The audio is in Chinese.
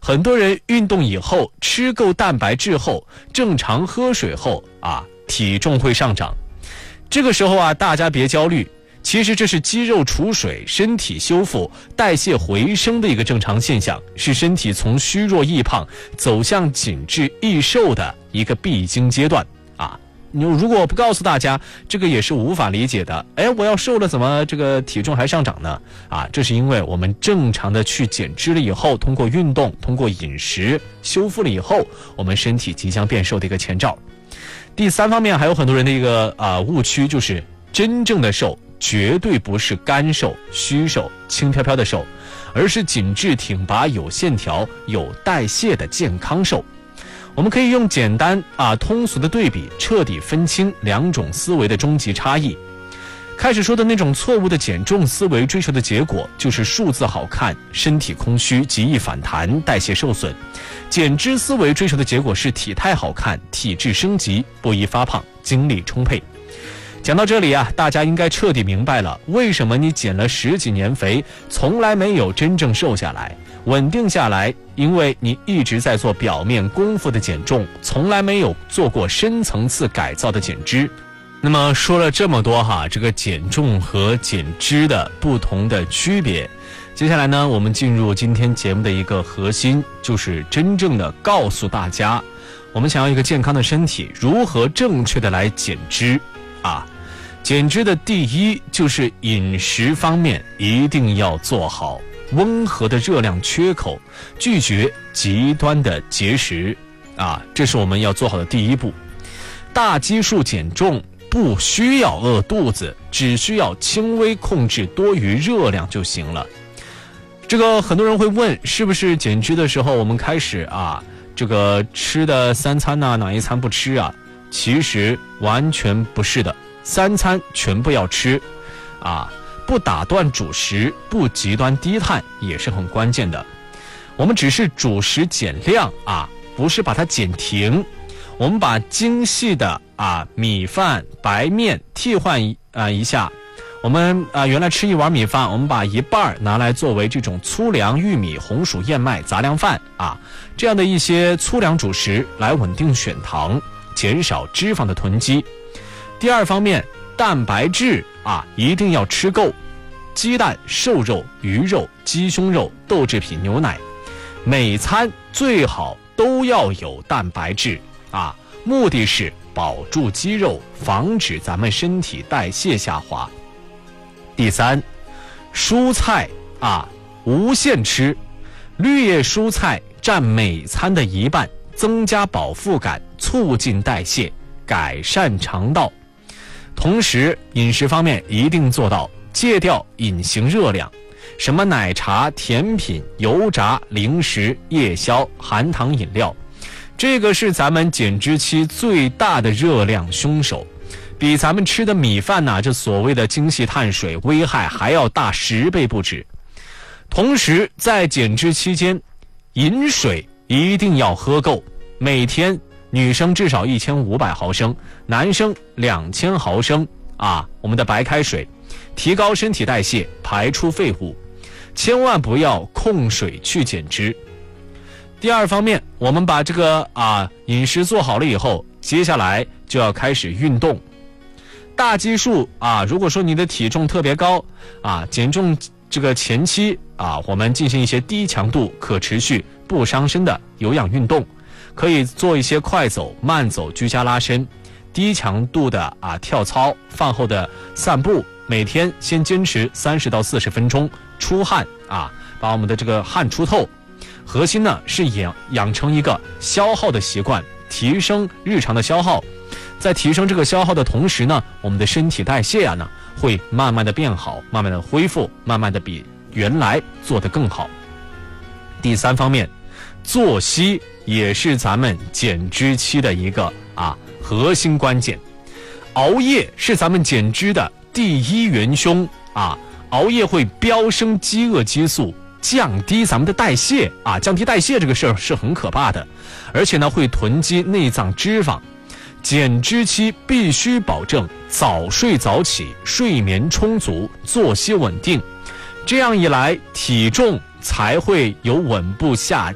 很多人运动以后，吃够蛋白质后，正常喝水后体重会上涨。这个时候大家别焦虑，其实这是肌肉储水、身体修复、代谢回升的一个正常现象，是身体从虚弱易胖走向紧致易瘦的一个必经阶段你如果不告诉大家，这个也是无法理解的。我要瘦了，怎么这个体重还上涨呢？这是因为我们正常的去减脂了以后，通过运动、通过饮食修复了以后，我们身体即将变瘦的一个前兆。第三方面，还有很多人的一个误区，就是真正的瘦绝对不是干瘦、虚瘦、轻飘飘的瘦，而是紧致挺拔、有线条、有代谢的健康瘦。我们可以用简单通俗的对比，彻底分清两种思维的终极差异。开始说的那种错误的减重思维追求的结果，就是数字好看、身体空虚、极易反弹、代谢受损；减脂思维追求的结果是体态好看、体质升级、不易发胖、精力充沛。讲到这里大家应该彻底明白了，为什么你减了10几年肥，从来没有真正瘦下来、稳定下来，因为你一直在做表面功夫的减重，从来没有做过深层次改造的减脂。那么说了这么多这个减重和减脂的不同的区别，接下来呢，我们进入今天节目的一个核心，就是真正的告诉大家，我们想要一个健康的身体，如何正确的来减脂减脂的第一就是饮食方面一定要做好温和的热量缺口，拒绝极端的节食这是我们要做好的第一步。大基数减重不需要饿肚子，只需要轻微控制多余热量就行了。这个很多人会问，是不是减脂的时候我们开始这个吃的3餐哪一餐不吃其实完全不是的，3餐全部要吃不打断主食，不极端低碳也是很关键的。我们只是主食减量不是把它减停。我们把精细的米饭、白面替换一下。我们原来吃一碗米饭，我们把一半拿来作为这种粗粮、玉米、红薯、燕麦、杂粮饭这样的一些粗粮主食来稳定血糖，减少脂肪的囤积。第二方面，蛋白质一定要吃够，鸡蛋、瘦肉、鱼肉、鸡胸肉、豆制品、牛奶，每餐最好都要有蛋白质目的是保住肌肉，防止咱们身体代谢下滑。第三，蔬菜无限吃，绿叶蔬菜占每餐的一半，增加饱腹感，促进代谢，改善肠道。同时饮食方面一定做到戒掉隐形热量，什么奶茶、甜品、油炸、零食、夜宵、含糖饮料，这个是咱们减脂期最大的热量凶手，比咱们吃的米饭这所谓的精细碳水危害还要大10倍不止。同时在减脂期间，饮水一定要喝够，每天女生至少1500毫升，男生2000毫升我们的白开水，提高身体代谢，排出废物，千万不要控水去减脂。第二方面，我们把这个饮食做好了以后，接下来就要开始运动。大基数如果说你的体重特别高减重这个前期我们进行一些低强度、可持续、不伤身的有氧运动，可以做一些快走、慢走、居家拉伸，低强度的跳操，饭后的散步，每天先坚持30到40分钟，出汗把我们的这个汗出透。核心呢是养成一个消耗的习惯，提升日常的消耗。在提升这个消耗的同时呢，我们的身体代谢会慢慢的变好，慢慢的恢复，慢慢的比原来做得更好。第三方面，作息也是咱们减脂期的一个核心关键。熬夜是咱们减脂的第一元凶熬夜会飙升饥饿激素，降低咱们的代谢降低代谢这个事儿是很可怕的，而且呢会囤积内脏脂肪。减脂期必须保证早睡早起，睡眠充足，作息稳定，这样一来体重才会有稳步下